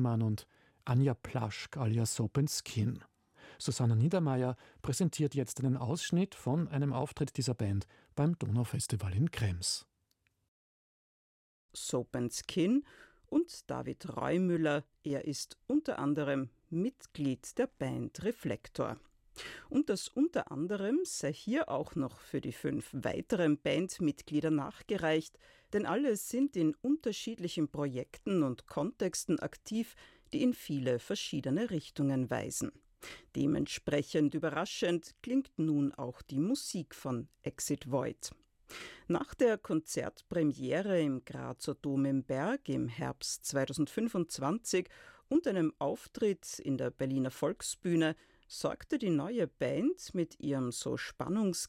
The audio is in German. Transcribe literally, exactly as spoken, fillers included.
Zimmermann und Anja Plaschk alias Soap and Skin. Susanna Niedermeyer präsentiert jetzt einen Ausschnitt von einem Auftritt dieser Band beim Donaufestival in Krems. Soap and Skin und David Reumüller. Er ist unter anderem Mitglied der Band Reflektor. Und das unter anderem sei hier auch noch für die fünf weiteren Bandmitglieder nachgereicht, denn alle sind in unterschiedlichen Projekten und Kontexten aktiv, die in viele verschiedene Richtungen weisen. Dementsprechend überraschend klingt nun auch die Musik von Exit Void. Nach der Konzertpremiere im Grazer Dom im Berg im Herbst zweitausendfünfundzwanzig und einem Auftritt in der Berliner Volksbühne sorgte die neue Band mit ihrem so spannungsgeladenen